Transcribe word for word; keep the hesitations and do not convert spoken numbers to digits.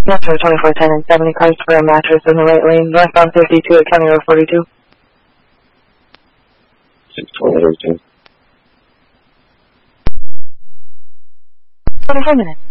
Metro twenty-four ten and seventy cars for a mattress in the right lane, northbound fifty-two at County Road forty-two. six twenty-two. twenty-four minutes.